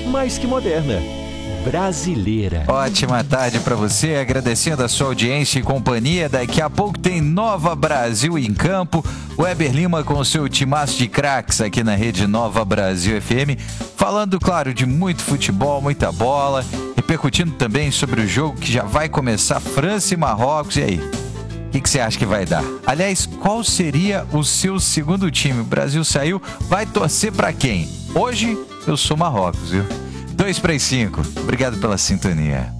mais que moderna, brasileira. Ótima tarde para você, agradecendo a sua audiência e companhia. Daqui a pouco tem Nova Brasil em campo. Weber Lima com o seu timaço de craques aqui na rede Nova Brasil FM, falando, claro, de muito futebol, muita bola, repercutindo também sobre o jogo que já vai começar, França e Marrocos. E aí? O que você acha que vai dar? Aliás, qual seria o seu segundo time? O Brasil saiu, vai torcer para quem? Hoje eu sou Marrocos, viu? 2 para as 5. Obrigado pela sintonia.